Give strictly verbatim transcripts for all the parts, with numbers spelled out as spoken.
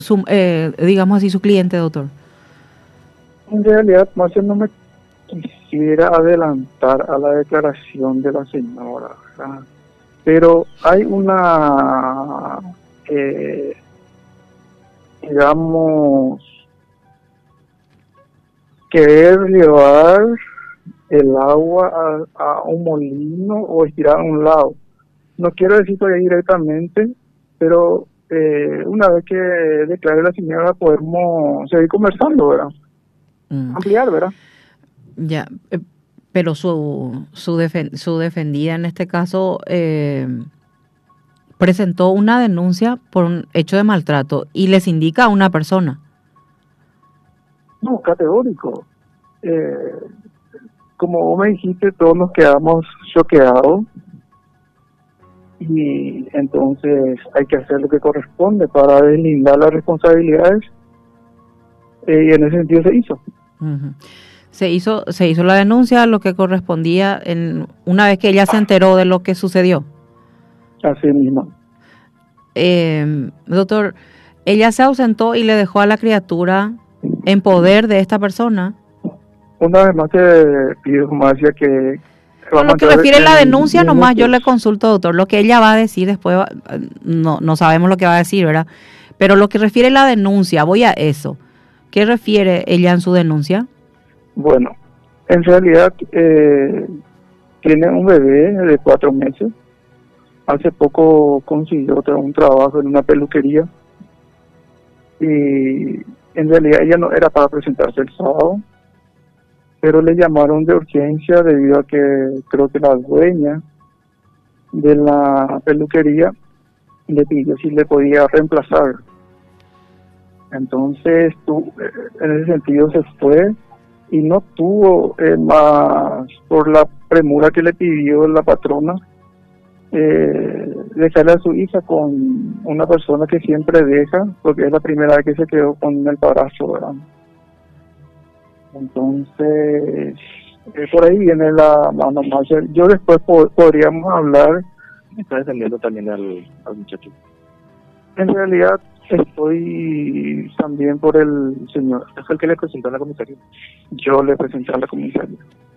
su, eh, digamos así, su cliente, doctor? En realidad, Marcia, no me quisiera adelantar a la declaración de la señora, ¿verdad? Pero hay una, eh, digamos, querer llevar el agua a, a un molino o estirar a un lado. No quiero decir todavía directamente, pero eh, una vez que declare la señora podemos seguir conversando, ¿verdad? Mm. Ampliar, ¿verdad? Ya, eh, pero su su, defen su defendida en este caso eh, presentó una denuncia por un hecho de maltrato y les indica a una persona. No, categórico. Eh, como vos me dijiste, todos nos quedamos choqueados y entonces hay que hacer lo que corresponde para deslindar las responsabilidades eh, y en ese sentido se hizo. Uh-huh. Se hizo se hizo la denuncia, lo que correspondía en una vez que ella se enteró de lo que sucedió. Así mismo. Eh, doctor, ella se ausentó y le dejó a la criatura en poder de esta persona. Una vez más te pido, Marcia, que... Bueno, lo que refiere a la denuncia nomás, yo le consulto, doctor. Lo que ella va a decir después, no, no sabemos lo que va a decir, ¿verdad? Pero lo que refiere a la denuncia, voy a eso. ¿Qué refiere ella en su denuncia? Bueno, en realidad eh, tiene un bebé de cuatro meses. Hace poco consiguió un trabajo en una peluquería. Y en realidad ella no era para presentarse el sábado, pero le llamaron de urgencia debido a que creo que la dueña de la peluquería le pidió si le podía reemplazar. Entonces, tú, en ese sentido se fue y no tuvo eh, más, por la premura que le pidió la patrona, eh, dejarle a su hija con una persona que siempre deja, porque es la primera vez que se quedó con el padrastro, ¿verdad? Entonces, eh, por ahí viene la mano más. Yo después po podríamos hablar. ¿Está defendiendo también al, al muchacho? En realidad, estoy también por el señor. ¿Es el que le presentó a la comisaría? Yo le presenté a la comisaría.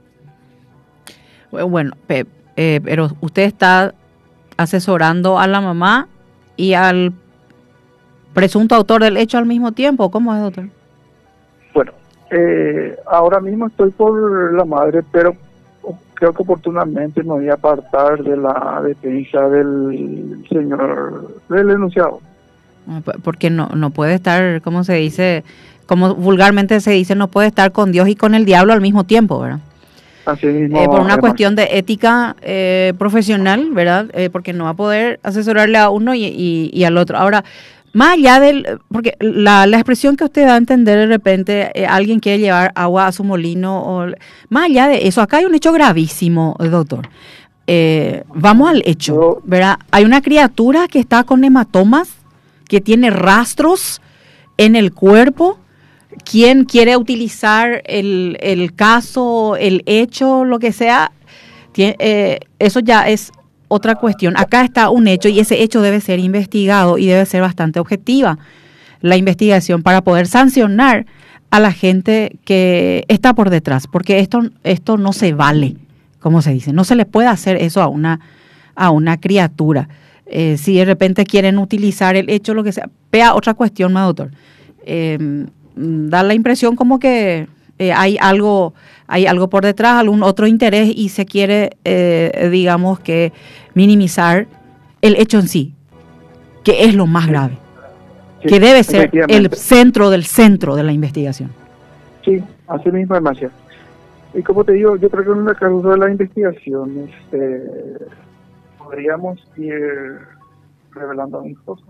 Bueno, pe eh, pero usted está asesorando a la mamá y al presunto autor del hecho al mismo tiempo. ¿Cómo es, doctor? Bueno, eh, ahora mismo estoy por la madre, pero creo que oportunamente me voy a apartar de la defensa del señor, del denunciado. Porque no no puede estar, ¿cómo se dice? Como vulgarmente se dice, no puede estar con Dios y con el diablo al mismo tiempo, ¿verdad? Así mismo, eh, por una además. cuestión de ética eh, profesional, ¿verdad? Eh, porque no va a poder asesorarle a uno y, y, y al otro. Ahora, más allá del... Porque la, la expresión que usted da a entender de repente, eh, alguien quiere llevar agua a su molino, o, más allá de eso, acá hay un hecho gravísimo, doctor. Eh, vamos al hecho, ¿verdad? Hay una criatura que está con hematomas, que tiene rastros en el cuerpo. ¿Quién quiere utilizar el, el caso, el hecho, lo que sea? Tiene, eh, eso ya es otra cuestión. Acá está un hecho y ese hecho debe ser investigado y debe ser bastante objetiva la investigación para poder sancionar a la gente que está por detrás, porque esto, esto no se vale, como se dice. No se le puede hacer eso a una, a una criatura. Eh, si de repente quieren utilizar el hecho, lo que sea. Vea otra cuestión, más doctor. Eh, da la impresión como que eh, hay algo hay algo por detrás, algún otro interés y se quiere, eh, digamos que minimizar el hecho en sí, que es lo más grave, sí, que debe ser el centro del centro de la investigación. Sí, así mismo, Marcia. Y como te digo, yo creo que en el caso de la investigación este, podríamos ir revelando mis cosas.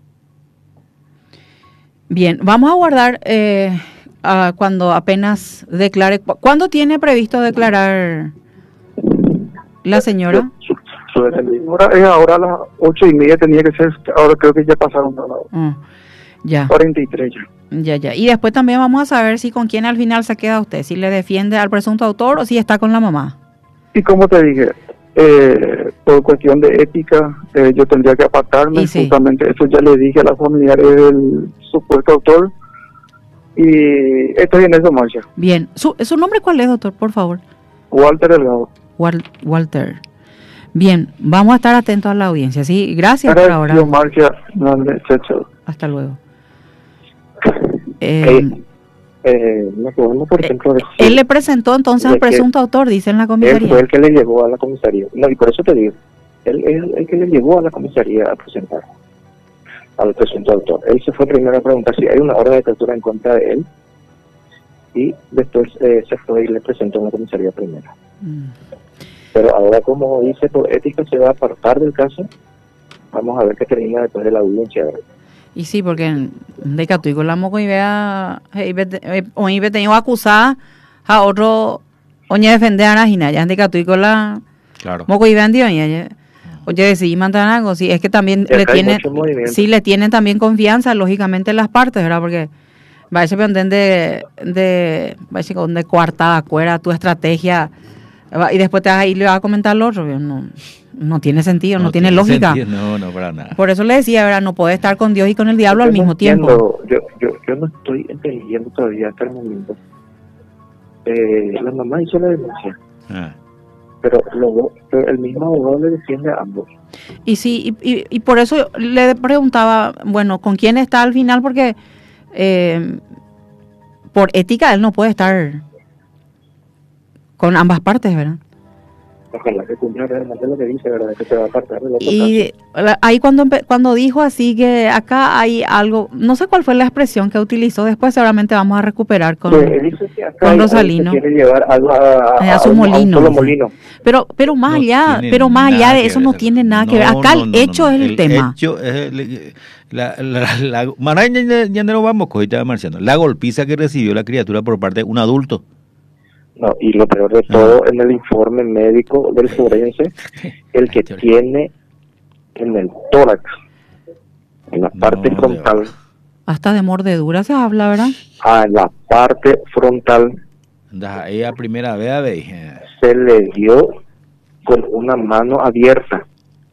Bien, vamos a guardar eh, a cuando apenas declare. ¿Cuándo tiene previsto declarar la señora? Su, su señora es ahora a las ocho y media, tenía que ser, ahora creo que ya pasaron a las oh, ya. cuarenta y tres ya. Ya, ya. Y después también vamos a saber si con quién al final se queda usted, si le defiende al presunto autor o si está con la mamá. Y como te dije, eh, por cuestión de ética, eh, yo tendría que apartarme. Y sí. Justamente eso ya le dije a las familiares del supuesto autor. Y estoy en eso, Marcia. Bien. ¿Su, ¿Su nombre cuál es, doctor? Por favor. Walter Delgado. Wal, Walter. Bien, vamos a estar atentos a la audiencia. Sí, gracias por ahora. Gracias, Marcia. No, chao, chao. Hasta luego. Eh, Eh, eh, no podemos, por ejemplo, decir, él le presentó entonces de al que presunto autor, dice en la él comisaría. fue el que le llevó a la comisaría. No, y por eso te digo, él es el que le llevó a la comisaría a presentar al presunto autor. Él se fue primero a preguntar si hay una orden de captura en contra de él, y después eh, se fue y le presentó en la comisaría primero. Mm. Pero ahora, como dice, por ética se va a apartar del caso. Vamos a ver qué termina después de la audiencia, ¿verdad? Y sí, porque de Catuico la moco y vea o iba tenido acusada a otro oñe defender a Najina, ya de Catuico la Claro. moco y vean Dios, oye, decidí mandar algo, sí, es que también Y le acá hay tienen, mucho movimiento. sí, le tienen también confianza, lógicamente, las partes, ¿verdad? Porque va a ser de, de, va a ser de coartada, cuera, tu estrategia, y después te vas a ir y le vas a comentar al otro, no, no tiene sentido, no, no tiene, tiene lógica. Sentido. No, no, para nada. Por eso le decía, ¿verdad? No puede estar con Dios y con el diablo yo al mismo no tiempo. Entiendo, yo, yo, yo no estoy entendiendo todavía hasta el momento. Eh, la mamá hizo la denuncia, Ah. pero, luego, pero el mismo abogado le defiende a ambos. Y sí, y, y, y por eso le preguntaba, bueno, ¿con quién está al final? Porque eh, por ética él no puede estar con ambas partes, ¿verdad? Ojalá que cumpla realmente lo que dice, ¿verdad? Que se va a apartar del otro Y caso. ahí cuando cuando dijo así que acá hay algo, no sé cuál fue la expresión que utilizó, después seguramente vamos a recuperar con, Sí, dice que acá con hay- Rosalino. se quiere llevar algo a, a, Eh, a su un- molino, a un solo dice. molino. Pero pero más No allá, tiene pero más allá nada de que eso ver no esa tiene cosa. nada que ver. No, Acá no, el no, hecho no, no. es el, tema. Hecho es el- la, la, la, la, Maray, ya, ya no vamos, cojita Marciano. La golpiza que recibió la criatura por parte de un adulto. No, y lo peor de todo, en el informe médico del forense, el que tiene en el tórax, en la parte No, frontal, Hasta de mordedura se habla, ¿verdad? a la parte frontal, Da, ella primera vez a ver. eh. se le dio con una mano abierta.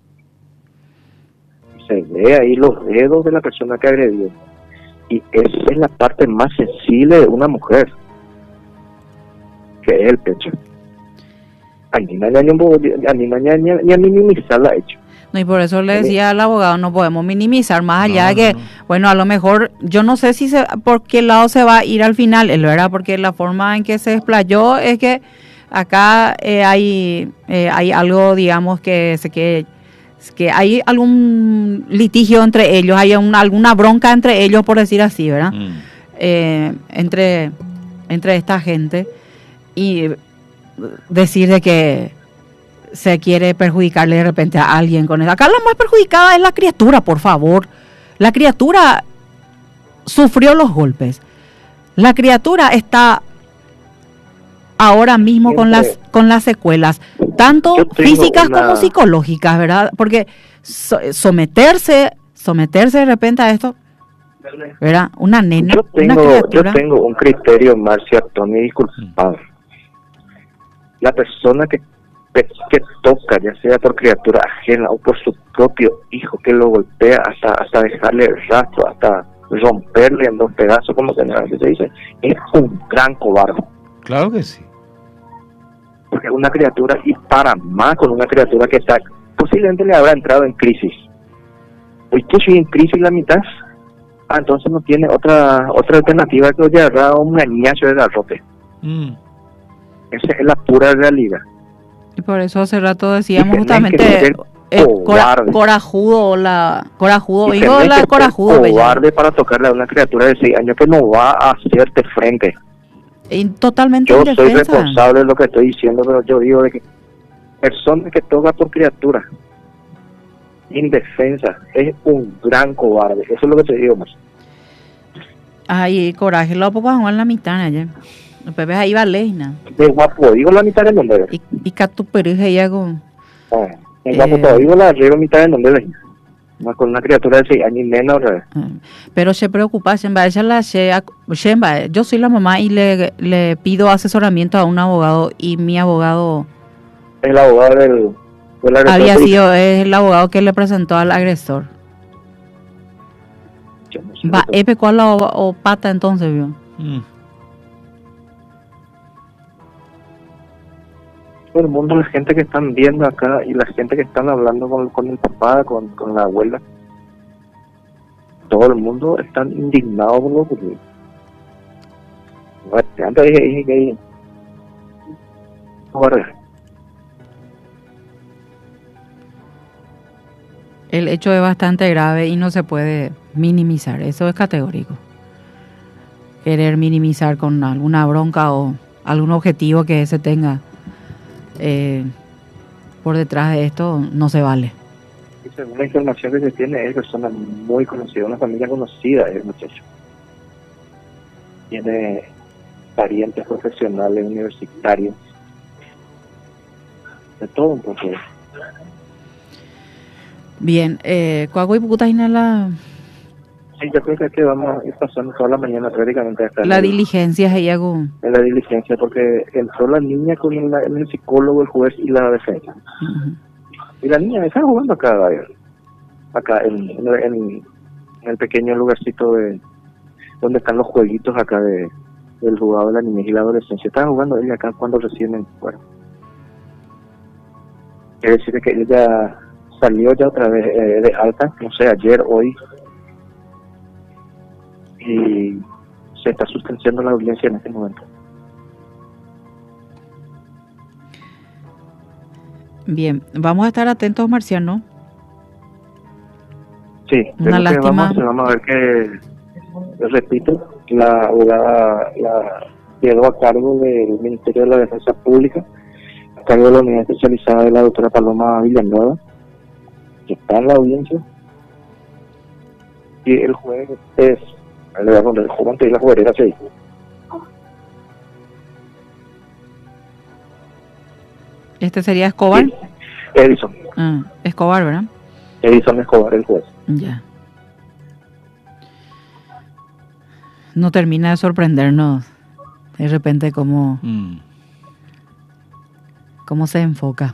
Se ve ahí los dedos de la persona que agredió. Y esa es la parte más sensible de una mujer, que es el pecho. A mí no ni a minimizar la hecho. No, y por eso le decía al abogado, no podemos minimizar más allá No, de que, no, no. bueno, a lo mejor, yo no sé si se, por qué lado se va a ir al final, él, ¿verdad? Porque la forma en que se desplayó es que acá eh, hay eh, hay algo, digamos, que se que que hay algún litigio entre ellos, hay un, alguna bronca entre ellos, por decir así, ¿verdad? Mm. Eh, entre, entre esta gente, y decir de que se quiere perjudicarle de repente a alguien con eso. Acá la más perjudicada es la criatura, por favor. La criatura sufrió los golpes. La criatura está ahora mismo con Siempre- las con las secuelas, tanto Yo tengo físicas una- como psicológicas, ¿verdad? Porque so- someterse, someterse de repente a esto, ¿verdad? Una nena, Yo una tengo, yo criatura. tengo un criterio, Marcia, Tony, disculpado. La persona que, que, que toca, ya sea por criatura ajena o por su propio hijo, que lo golpea hasta hasta dejarle el rastro, hasta romperle en dos pedazos, como generalmente se dice, es un gran cobarde. Claro que sí. Porque una criatura, y para más con una criatura que está, posiblemente le habrá entrado en crisis. Hoy que estoy en crisis la mitad, ah, entonces no tiene otra otra alternativa que llegar a un gañazo de garrote. Mm. Esa es la pura realidad. Y por eso hace rato decíamos Y tenés que justamente ser eh, cora- cobarde. corajudo o la corajudo, Y digo tenés la que ser corajudo, bella. cobarde para tocarle a una criatura de seis años que no va a hacerte frente. Y totalmente Yo soy indefensa. responsable de lo que estoy diciendo, pero yo digo de que persona que toca por criatura indefensa es un gran cobarde. Eso es lo que te digo más. Ay, coraje, lo poco en la mitad ayer. Después ves ahí va Leina. De guapo, digo la mitad del nombre. Y, y catu perija ella con Ah, en Eh. guapo todo, digo la arriba mitad del nombre. Más con una criatura de seis años y menos. ¿Verdad? ah, pero se preocupa, Shemba, ella la Shea- Shemba, yo soy la mamá y le, le pido asesoramiento a un abogado y mi abogado El abogado del, El agresor Había fue- sido es el abogado que le presentó al agresor. Yo no sé Va, de epe cuál o, o pata entonces, vio. Mm. todo el mundo, la gente que están viendo acá y la gente que están hablando con, con el papá, con, con la abuela, todo el mundo están indignados por lo ocurrido. Bueno, antes dije, dije que no va a arreglar. El hecho es bastante grave y no se puede minimizar, eso es categórico. Querer minimizar con alguna bronca o algún objetivo que se tenga eh, por detrás de esto no se vale. Y según la información que se tiene, es persona muy conocida, una familia conocida el muchacho. Tiene parientes profesionales, universitarios, de todo un poco. Bien, eh, ¿cuál es la, Sí, yo creo que es que vamos a ir pasando toda la mañana prácticamente hasta la en, el- diligencia y hago? en la diligencia, porque entró la niña con el, el psicólogo, el juez y la defensa. Ujú. Y la niña está jugando acá, David. Acá en, en, en- en el pequeño lugarcito de donde están los jueguitos acá de del jugado de la niñez y la adolescencia. Estaba jugando ella acá cuando recién, bueno, quiere decir que ella salió ya otra vez eh, de alta, no sé, ayer, hoy, y se está sustanciando la audiencia en este momento. Bien, vamos a estar atentos, Marciano. Sí, Una es lo que lástima. Vamos, vamos a ver que, repito, la abogada la quedó a cargo del Ministerio de la Defensa Pública, a cargo de la unidad especializada de la doctora Paloma Villanueva, que está en la audiencia, y el juez es, le voy a poner el juez ante la jugarera, sí. Este sería Escobar. Sí. Edison, Ah, Escobar, ¿verdad? Edison Escobar, el juez. Ya. No termina de sorprendernos de repente cómo, Mm. cómo se enfoca.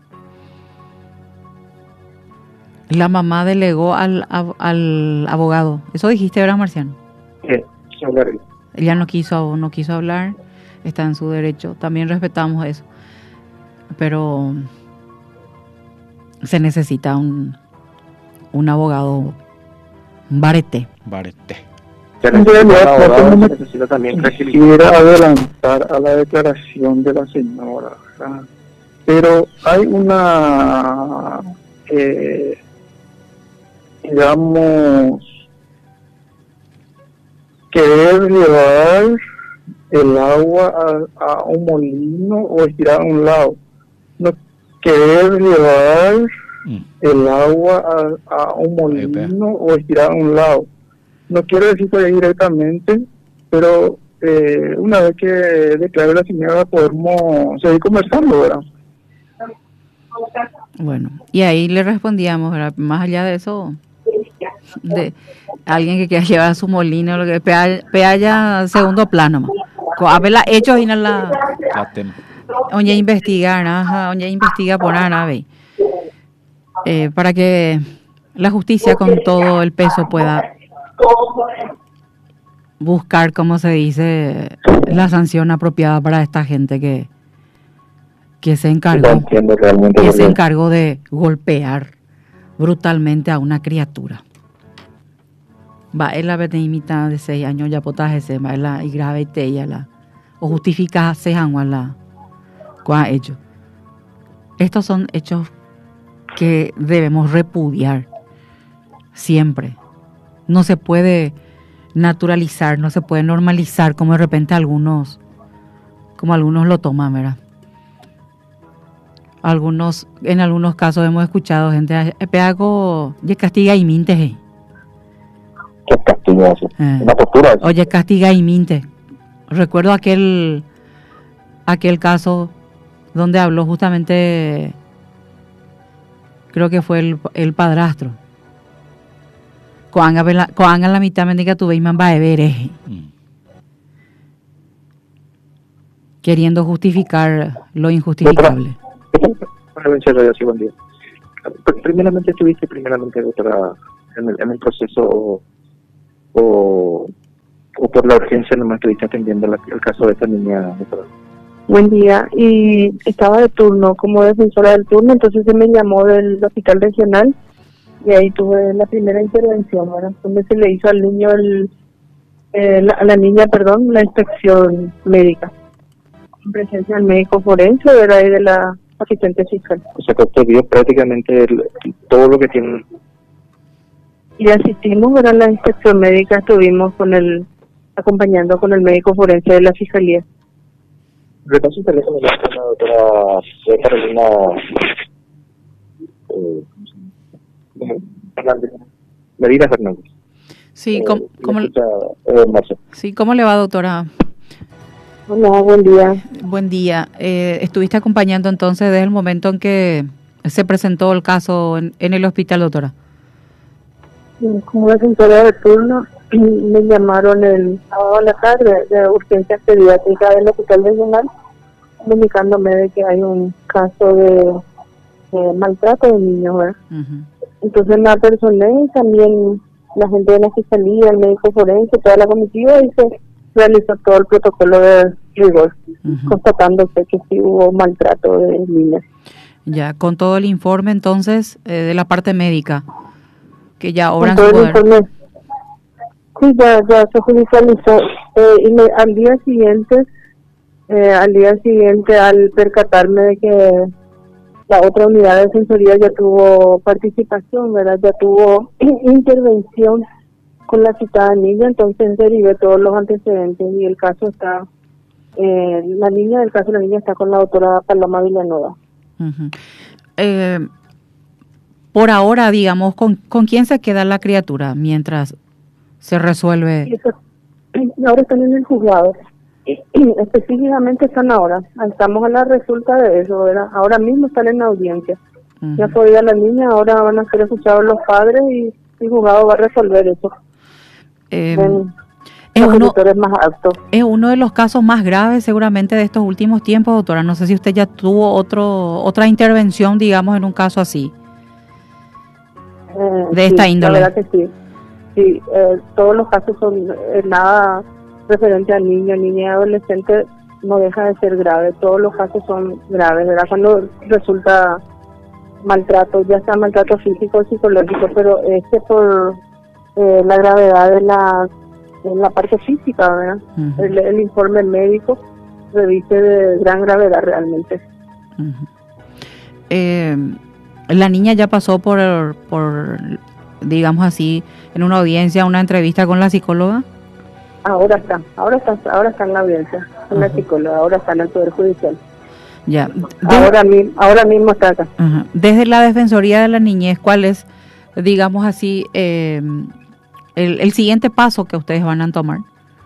La mamá delegó al, ab- al abogado. Eso dijiste, ¿verdad, Marciano? Sí, sí, hablar. Ella no quiso, no quiso hablar, está en su derecho. También respetamos eso. Pero se necesita un, un abogado, un barete. Barete. Se En necesita realidad, un abogado, no me- se necesita también tranquilidad. Quisiera adelantar a la declaración de la señora, ¿verdad? Pero hay una, eh, digamos, querer llevar el agua a, a un molino o estirar a un lado. No querer llevar Mm. el agua a, a un molino o estirar a un lado. No quiero decir por ahí directamente, pero eh, una vez que declare la señora podemos seguir conversando, ¿verdad? Bueno, y ahí le respondíamos, ¿verdad? Más allá de eso, de alguien que quiera llevar su molino, lo que pea, pea ya segundo plano. Co- A ver la hechos y no la... La tema. Oye, investigar, ajá, oye, investiga por árabe. Eh, para que la justicia con todo el peso pueda buscar, como se dice, la sanción apropiada para esta gente que, que se No encargó, entiendo realmente. que por se qué. encargó de golpear brutalmente a una criatura. Va, es la imita de seis años ya potaje se va la y grave te ella la o justifica se a la cuá hecho. Estos son hechos que debemos repudiar siempre. No se puede naturalizar, no se puede normalizar como de repente algunos, como algunos lo toman, ¿verdad? Algunos, en algunos casos hemos escuchado gente, peago, ye castiga y minte, hey. ¿Qué castigo eso? Eh. Una postura. Oye, castiga y minte. Recuerdo aquel, aquel caso donde habló justamente, creo que fue el, el padrastro. Coanga la, coanga la mitad mendiga tu veis va a ver, eh. Mm. Queriendo justificar lo injustificable. Provincia de Radio, buen día. Pr- Primeramente, estuviste primeramente, doctora, en el, en el proceso o, o por la urgencia nomás estuviste atendiendo la, el caso de esta niña, doctora. Buen día, y estaba de turno como defensora del turno, entonces se me llamó del hospital regional y ahí tuve la primera intervención, ¿verdad? Donde se le hizo al niño, el, eh, la, a la niña, perdón, la inspección médica, en presencia del médico forense, ¿verdad? Y de la asistente fiscal. O sea que usted vio prácticamente el, todo lo que tiene. Y asistimos, ¿verdad? La inspección médica, estuvimos con el, acompañando con el médico forense de la fiscalía. Repaso el teléfono de la doctora Carolina eh, Fernández, Medina Fernández. Sí, Eh, ¿cómo, cómo, escucha, eh, Marcia. sí, ¿cómo le va, doctora? Hola, buen día. Buen día. Eh, ¿Estuviste acompañando entonces desde el momento en que se presentó el caso en, en el hospital, doctora? Como defensora de turno, me llamaron el sábado a la tarde de urgencia pediátrica del hospital regional, comunicándome de que hay un caso de, de maltrato de niños, ¿verdad? Uh-huh. Entonces me apersoné, también la gente de la fiscalía, el médico forense, toda la comitiva, y se realizó todo el protocolo de rigor, uh-huh, constatándose que sí hubo maltrato de niños. Ya, con todo el informe entonces eh, de la parte médica, que ya obran su poder. Informe, sí, ya, ya se judicializó. Eh, y me, al día siguiente, eh, al día siguiente, al percatarme de que la otra unidad de defensoría ya tuvo participación, ¿verdad? Ya tuvo intervención con la citada niña, entonces derivé todos los antecedentes y el caso está, eh, la niña, del caso de la niña está con la doctora Paloma Villanueva. Uh-huh. Eh, por ahora, digamos, ¿con, ¿con quién se queda la criatura mientras se resuelve? Eso, ahora están en el juzgado. Específicamente están ahora. Estamos a la resulta de eso, ¿verdad? Ahora mismo están en la audiencia. Uh-huh. Ya fue a la niña, ahora van a ser escuchados los padres y el juzgado va a resolver eso. Eh, en, es, uno, más altos. es uno de los casos más graves seguramente de estos últimos tiempos, doctora. No sé si usted ya tuvo otro otra intervención, digamos, en un caso así. Eh, de sí, esta índole. La verdad que sí. Sí, eh, todos los casos son eh, nada referente al niño, niña y adolescente, no deja de ser grave. Todos los casos son graves, ¿verdad? Cuando resulta maltrato, ya sea maltrato físico o psicológico, pero este por eh, la gravedad de la, de la parte física, ¿verdad? Uh-huh. El, el informe médico reviste de gran gravedad realmente. Uh-huh. Eh, la niña ya pasó por, por, digamos así, en una audiencia, una entrevista con la psicóloga. Ahora está, ahora está, ahora está en la audiencia con uh-huh. la psicóloga, ahora está en el Poder Judicial. Ya. De, ahora, mi, ahora mismo está acá. Uh-huh. Desde la Defensoría de la Niñez, ¿cuál es, digamos así, eh, el, el siguiente paso que ustedes van a tomar?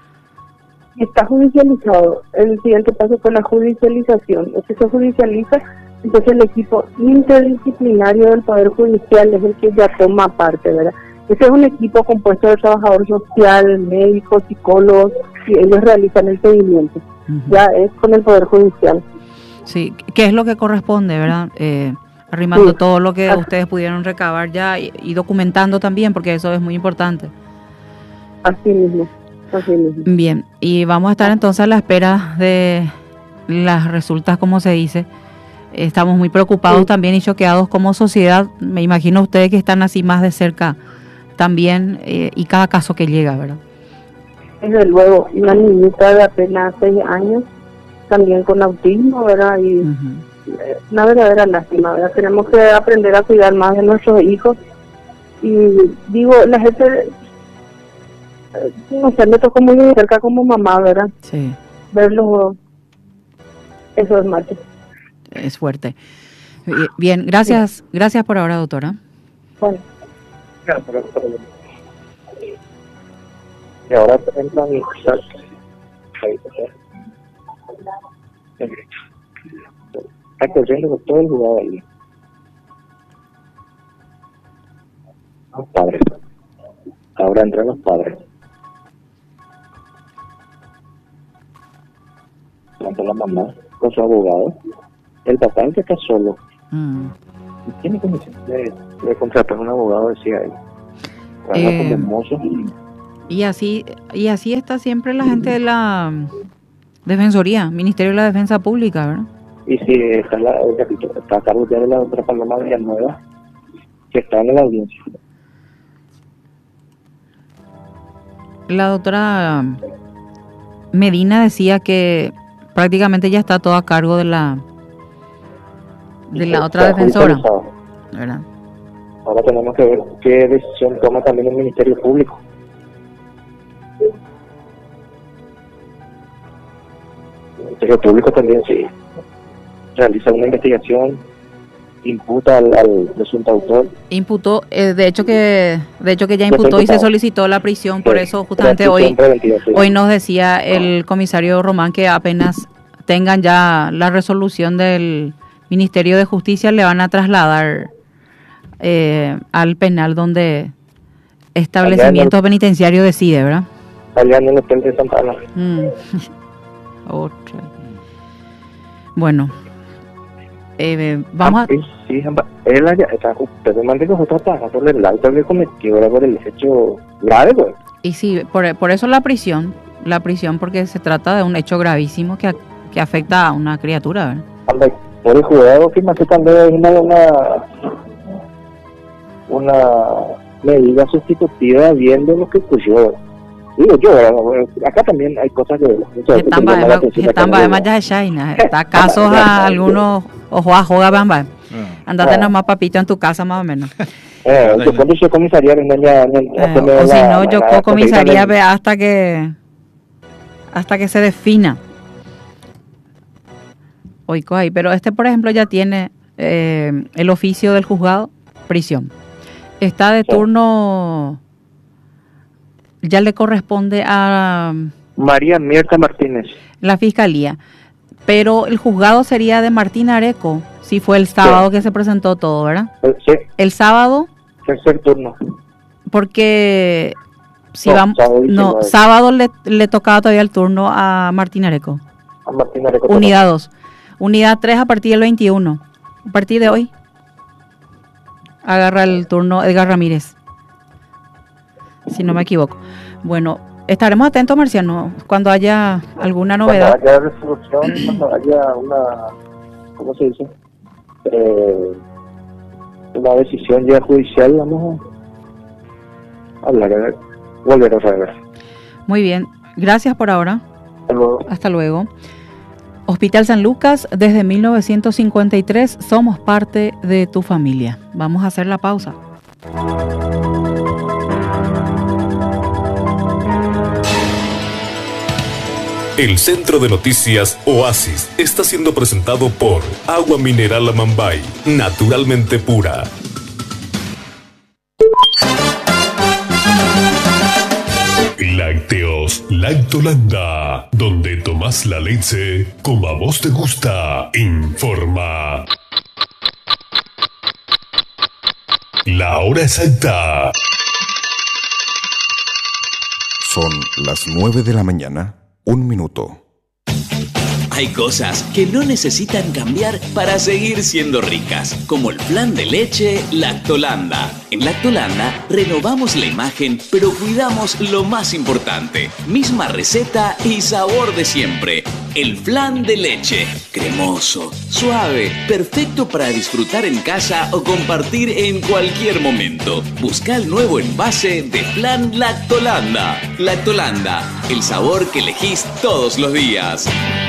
Está judicializado. El siguiente paso fue la judicialización. Es que se judicializa, entonces el equipo interdisciplinario del Poder Judicial es el que ya toma parte, ¿verdad? Este es un equipo compuesto de trabajador social, médicos, psicólogos, y ellos realizan el seguimiento. Uh-huh. Ya es con el Poder Judicial. Sí, que es lo que corresponde, ¿verdad? Eh, arrimando sí. todo lo que Así. ustedes pudieron recabar ya y, y documentando también, porque eso es muy importante. Así mismo, así mismo. Bien, y vamos a estar entonces a la espera de las resultas, como se dice. Estamos muy preocupados sí. también y choqueados como sociedad. Me imagino ustedes que están así más de cerca también, eh, y cada caso que llega, ¿verdad? Desde luego, una niñita de apenas seis años, también con autismo, ¿verdad? Y uh-huh. eh, una verdadera lástima, ¿verdad? Tenemos que aprender a cuidar más de nuestros hijos. Y digo, la gente, eh, no sé, me tocó muy de cerca como mamá, ¿verdad? Sí. Verlo, eso es mal. Es fuerte. Bien, gracias, sí. gracias por ahora, doctora. Bueno. Y ahora entran y está corriendo con todo el jugador ahí. Los padres. Ahora entran los padres. Tanto la mamá con su abogado. El papá que está solo. Mm. Y tiene condición de, de contratar a un abogado, decía él. Eh, Como mozo. Y así, y así está siempre la gente de la Defensoría, Ministerio de la Defensa Pública, ¿verdad? Y si está, la, está a cargo ya de la otra Paloma Villanueva, que está en la audiencia. La doctora Medina decía que prácticamente ya está todo a cargo de la de la otra defensora, ¿verdad? Ahora tenemos que ver qué decisión toma también el Ministerio Público. El Ministerio Público también sí realiza una investigación, imputa al, al presunto autor. Imputó, eh, de hecho que de hecho que ya imputó y se solicitó la prisión, por Sí, eso justamente hoy preventiva, sí. hoy nos decía el comisario Román que apenas tengan ya la resolución del Ministerio de Justicia le van a trasladar eh, al penal donde establecimiento el, penitenciario decide, ¿verdad? Allá en el hotel de Santa Ana. Mm. Otra. Bueno, eh, vamos ah, a... Sí, él allá, pero más de nosotros trabajamos por el acto que cometió, era por el hecho grave, pues. Y sí, por, por eso la prisión, la prisión porque se trata de un hecho gravísimo que, que afecta a una criatura, ¿verdad? Anda, por el juzgado que más también es una, una, una medida sustitutiva viendo lo que ocurrió. Digo yo, acá también hay cosas que... Están además ya Shaina, está casos a algunos ojo a joga bamba. Andate nomás papito en tu casa más o menos. Eh, yo cuando yo comisaría eh, o si no, yo comisaría hasta que hasta que se defina. Oico ahí, pero este por ejemplo ya tiene eh, el oficio del juzgado, prisión. Está de turno, ya le corresponde a María Mirta Martínez, la fiscalía, pero el juzgado sería de Martín Areco, si fue el sábado sí. que se presentó todo, ¿verdad? Sí. El sábado. Tercer turno. Porque si no, vamos, sábado, no, sábado le, le tocaba todavía el turno a Martín Areco. A Martín Areco. Unidad dos. Unidad tres a partir del veintiuno. A partir de hoy. Agarra el turno Edgar Ramírez. Si no me equivoco. Bueno, estaremos atentos, Marciano, cuando haya alguna novedad. Cuando haya resolución, cuando haya una, ¿cómo se dice? Eh, una decisión ya judicial, vamos a hablar, a ver, volver a ver. Muy bien, gracias por ahora. Hasta luego. Hasta luego. Hospital San Lucas, desde mil novecientos cincuenta y tres, somos parte de tu familia. Vamos a hacer la pausa. El Centro de Noticias Oasis está siendo presentado por Agua Mineral Amambay, naturalmente pura. Lácteos Lactolanda, donde tomás la leche como a vos te gusta. Informa. La hora exacta. Son las nueve de la mañana. Un minuto. Hay cosas que no necesitan cambiar para seguir siendo ricas, como el flan de leche Lactolanda. En Lactolanda renovamos la imagen, pero cuidamos lo más importante. Misma receta y sabor de siempre. El flan de leche, cremoso, suave, perfecto para disfrutar en casa o compartir en cualquier momento. Busca el nuevo envase de flan Lactolanda. Lactolanda, el sabor que elegís todos los días.